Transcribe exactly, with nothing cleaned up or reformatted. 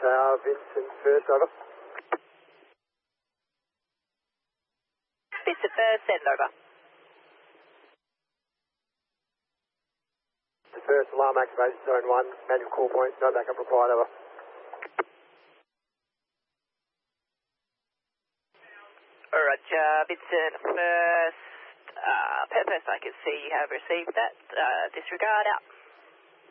Tower, Vincent first, over. Vincent first, send over. The first alarm activated, zone one, manual call points, no backup required, over. Roger, Vincent first. Uh, per person I can see you have received that. Uh, disregard out.